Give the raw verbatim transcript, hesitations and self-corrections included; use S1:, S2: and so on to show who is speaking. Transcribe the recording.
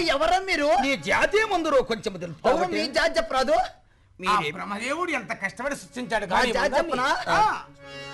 S1: ఎవరా మీరు?
S2: నీ జాతి ముందు కొంచెం తెలుపు.
S1: మీ జాతి చెప్పరాదు.
S3: బ్రహ్మదేవుడు ఎంత కష్టపడి సృష్టించాడు.
S1: చెప్పనా?